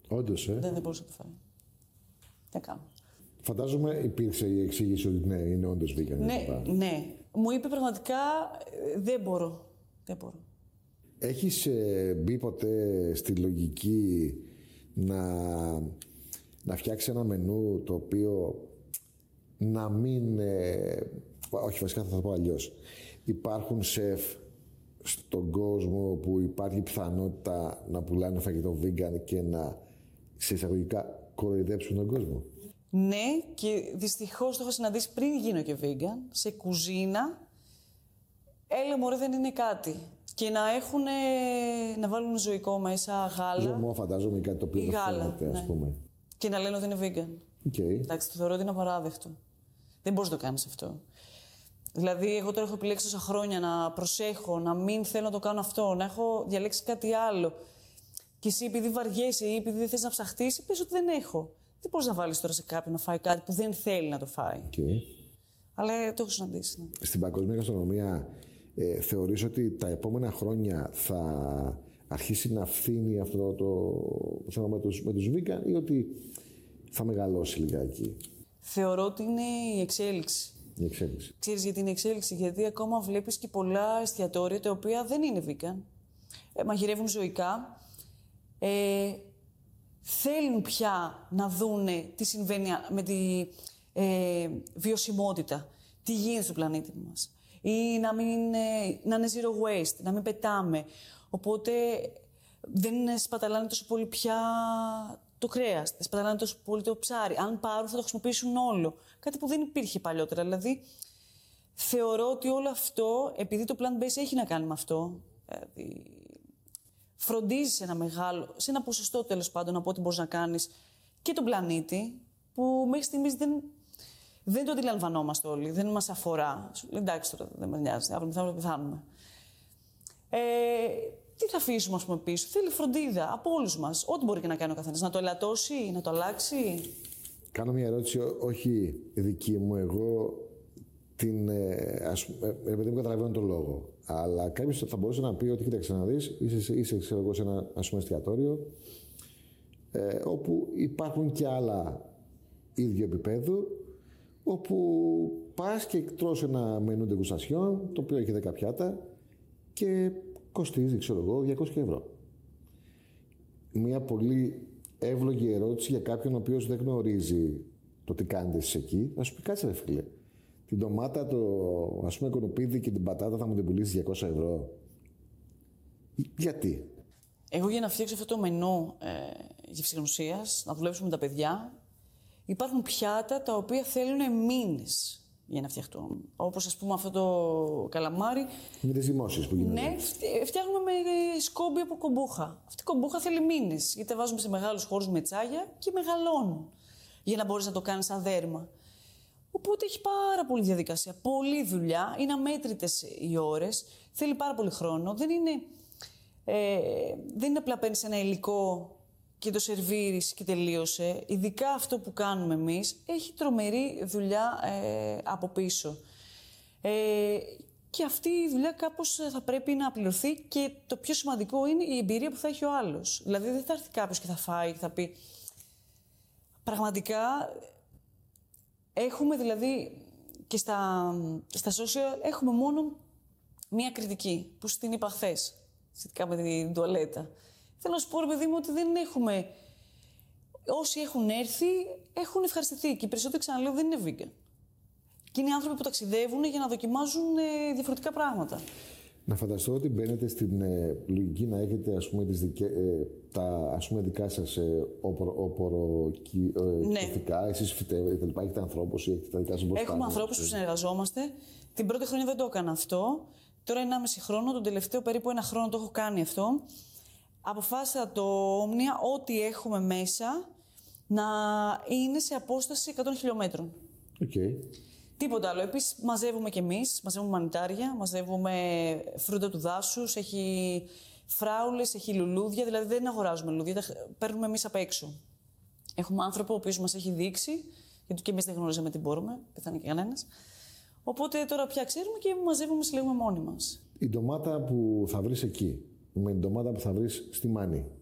Όντως, Δεν μπορούσε να το φάει. Τι κάνω. Φαντάζομαι υπήρξε η εξήγηση ότι ναι, είναι όντως vegan. Ναι. Μου είπε πραγματικά δεν μπορώ. Έχεις μπει ποτέ στη λογική να φτιάξει ένα μενού το οποίο να μην... όχι, βασικά θα το πω αλλιώς. Υπάρχουν σεφ στον κόσμο που υπάρχει πιθανότητα να πουλάνε φαγητό vegan και να, σε εισαγωγικά, κοροϊδέψουν τον κόσμο. Ναι, και δυστυχώς το έχω συναντήσει πριν γίνω και vegan, σε κουζίνα. Έλα μωρέ, δεν είναι κάτι. Και να βάλουν ζωικό μέσα, γάλα. Ζωμό, φαντάζομαι, κάτι το οποίο δεν φαίνεται, ας πούμε. Και να λένε ότι είναι vegan. Εντάξει, το θεωρώ ότι είναι απαράδεκτο. Δεν μπορείς να το κάνεις αυτό. Δηλαδή, εγώ τώρα έχω επιλέξει τόσα χρόνια να προσέχω, να μην θέλω να το κάνω αυτό, να έχω διαλέξει κάτι άλλο. Και εσύ, επειδή βαριέσαι ή επειδή δεν θες να ψαχτείς, πες ότι δεν έχω. Δεν μπορείς να βάλεις τώρα σε κάποιον να φάει κάτι που δεν θέλει να το φάει. Αλλά το έχω συναντήσει. Ναι. Στην παγκόσμια γαστρονομία, θεωρείς ότι τα επόμενα χρόνια θα αρχίσει να φθήνει αυτό το θέμα με τους vegan ή ότι θα μεγαλώσει λιγάκι? Θεωρώ ότι είναι η εξέλιξη. Ξέρεις γιατί είναι η εξέλιξη? Γιατί ακόμα βλέπεις και πολλά εστιατόρια τα οποία δεν είναι vegan. Μαγειρεύουν ζωικά. Θέλουν πια να δούνε τι συμβαίνει με τη βιωσιμότητα, τι γίνεται στο πλανήτη μας. Ή να είναι zero waste, να μην πετάμε. Οπότε δεν σπαταλάνε τόσο πολύ πια το κρέας, δεν σπαταλάνε τόσο πολύ το ψάρι. Αν πάρουν θα το χρησιμοποιήσουν όλο. Κάτι που δεν υπήρχε παλιότερα. Δηλαδή, θεωρώ ότι όλο αυτό, επειδή το plant-based έχει να κάνει με αυτό, δηλαδή, φροντίζει σε ένα ποσοστό τέλος πάντων από ό,τι μπορείς να κάνεις και τον πλανήτη, που μέχρι στιγμής δεν το αντιλαμβανόμαστε όλοι, δεν μας αφορά. Εντάξει τώρα, δεν μας νοιάζει, αύριο θα πεθάνουμε. Τι θα αφήσουμε, ας πούμε, πίσω? Θέλει φροντίδα από όλους μας. Ό,τι μπορεί και να κάνει ο καθένας. Να το ελαττώσει, να το αλλάξει. Κάνω μια ερώτηση, όχι δική μου. Εγώ επειδή μου καταλαβαίνω τον λόγο. Αλλά κάποιος θα μπορούσε να πει ότι κοίταξε να δεις, είσαι ξέρω εγώ, σε ένα εστιατόριο όπου υπάρχουν και άλλα ίδιο επίπεδο, όπου πας και τρως ένα μενού ντεγκουστασιόν, το οποίο έχει 10 πιάτα και κοστίζει, ξέρω εγώ, 200 ευρώ. Μια πολύ εύλογη ερώτηση για κάποιον ο οποίος δεν γνωρίζει το τι κάνετε εσείς εκεί. Θα σου πει, κάτσε ρε φίλε, την ντομάτα, το κονουπίδι και την πατάτα θα μου την πουλήσεις 200 ευρώ. Γιατί? Εγώ για να φτιάξω αυτό το μενού γευσηγνωσίας, να δουλέψουμε με τα παιδιά, υπάρχουν πιάτα τα οποία θέλουν μήνες για να φτιαχτούν. Όπως ας πούμε αυτό το καλαμάρι. Με τις δημόσιες που γίνονται. Ναι, φτιάχνουμε με σκόμπι από κομπούχα. Αυτή η κομπούχα θέλει μήνες, γιατί τα βάζουμε σε μεγάλους χώρους με τσάγια και μεγαλώνουν για να μπορείς να το κάνεις σαν δέρμα. Οπότε έχει πάρα πολλή διαδικασία, πολλή δουλειά, είναι αμέτρητες οι ώρες, θέλει πάρα πολύ χρόνο. Δεν είναι απλά παίρνεις ένα υλικό και το σερβίρεις και τελείωσε. Ειδικά αυτό που κάνουμε εμείς έχει τρομερή δουλειά από πίσω. Και αυτή η δουλειά κάπως θα πρέπει να πληρωθεί και το πιο σημαντικό είναι η εμπειρία που θα έχει ο άλλος. Δηλαδή δεν θα έρθει κάποιος και θα φάει και θα πει... Πραγματικά έχουμε δηλαδή και στα social έχουμε μόνο μία κριτική που στην είπα χθες σχετικά με την τουαλέτα. Θέλω να σου πω, ρε παιδί μου, ότι δεν έχουμε... Όσοι έχουν έρθει, έχουν ευχαριστηθεί. Και οι περισσότεροι, ξαναλέω, δεν είναι vegan. Και είναι άνθρωποι που ταξιδεύουν για να δοκιμάζουν διαφορετικά πράγματα. Να φανταστώ ότι μπαίνετε στην λογική να έχετε, ας πούμε, τα ας πούμε, δικά σας οποροκυφικά, ναι. Εσείς φυτεύετε, έχετε ανθρώπους ή έχετε τα δικά σας μπροστά? Έχουμε ανθρώπους που συνεργαζόμαστε. Την πρώτη χρονιά δεν το έκανα αυτό. Τώρα 1,5 χρόνο, τον τελευταίο περίπου 1 χρόνο το έχω κάνει αυτό. Αποφάσισα το Omnia, ό,τι έχουμε μέσα, να είναι σε απόσταση 100 χιλιόμετρων. Okay. Τίποτα άλλο. Επίσης, μαζεύουμε κι εμείς, μαζεύουμε μανιτάρια, μαζεύουμε φρούτα του δάσους, έχει φράουλες, έχει λουλούδια, δηλαδή δεν αγοράζουμε λουλούδια, τα παίρνουμε εμείς απ' έξω. Έχουμε άνθρωπο ο οποίος μας έχει δείξει, γιατί και εμείς δεν γνωρίζαμε τι μπορούμε, πεθάνει και κανένας. Οπότε τώρα πια ξέρουμε και μαζεύουμε, συλλέγουμε μόνοι μας. Η ντομάτα που θα βρεις εκεί, με την ντομάτα που θα βρεις στη Μάνη,